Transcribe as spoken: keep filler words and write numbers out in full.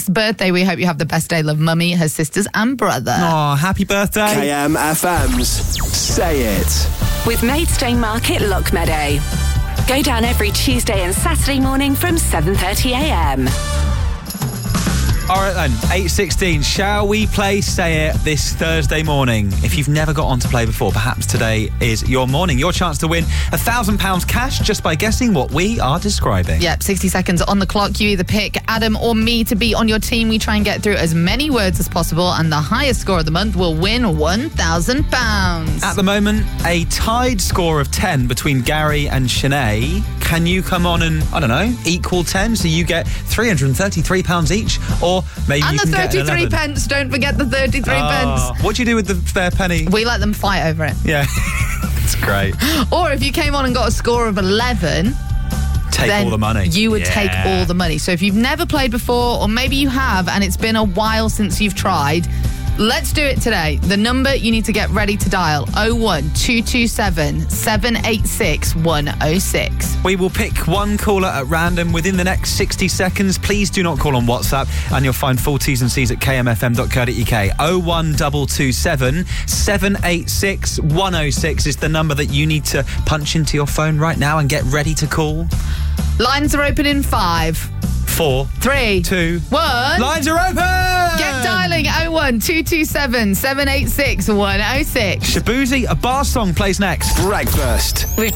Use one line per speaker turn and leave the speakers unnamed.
sixth birthday. We hope you have the best day. Love Mummy, her sisters and brother.
Oh, happy birthday.
K M F M's Say It.
With Maidstone Market Lockmeadow. Go down every Tuesday and Saturday morning from seven thirty a m.
All right then, eight sixteen. Shall we play Say It this Thursday morning? If you've never got on to play before, perhaps today is your morning. Your chance to win a thousand pounds cash just by guessing what we are describing.
Yep, sixty seconds on the clock. You either pick Adam or me to be on your team. We try and get through as many words as possible, and the highest score of the month will win one thousand pounds.
At the moment, a tied score of ten between Gary and Shanae. Can you come on and, I don't know, equal ten, so you get three hundred thirty-three pounds each? Or maybe
and
you
the
can get
thirty-three
eleven.
pence. Don't forget the thirty-three
Oh,
pence.
what do you do with the spare penny?
We let them fight over it.
Yeah, it's great.
Or if you came on and got a score of eleven,
Take
then
all the money.
you would
Yeah.
take all the money. So if you've never played before, or maybe you have and it's been a while since you've tried, let's do it today. The number you need to get ready to dial, oh one two two seven, seven eight six, one oh six.
We will pick one caller at random within the next sixty seconds. Please do not call on WhatsApp, and you'll find full T's and C's at k m f m dot co dot u k. oh one two two seven, seven eight six, one oh six is the number that you need to punch into your phone right now and get ready to call.
Lines are open in five,
Four,
three,
two,
one.
lines are open!
Get dialing oh one two two seven, seven eight six, one oh six.
Shabuzi, a bar song plays next.
Breakfast
With